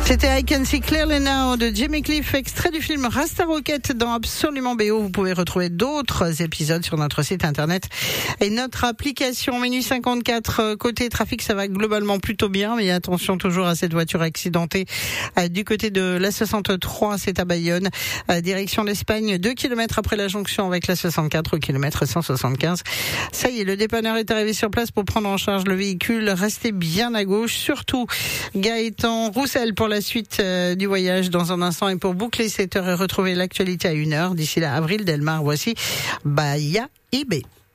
C'était I Can See Clearly Now de Jimmy Cliff, extrait du film Rasta Rocket dans Absolument BO. Vous pouvez retrouver d'autres épisodes sur notre site internet et notre application. Minuit 54, côté trafic, ça va globalement plutôt bien, mais attention toujours à cette voiture accidentée du côté de la 63, c'est à Bayonne, direction l'Espagne, 2 km après la jonction avec la 64 au kilomètre 175. Ça y est, le dépanneur est arrivé sur place pour prendre en charge le véhicule. Restez bien à gauche, surtout Gaëtan Roussel pour la suite du voyage dans un instant, et pour boucler cette heure et retrouver l'actualité à 1h. D'ici là, Avril Delmar, voici Bahia IB.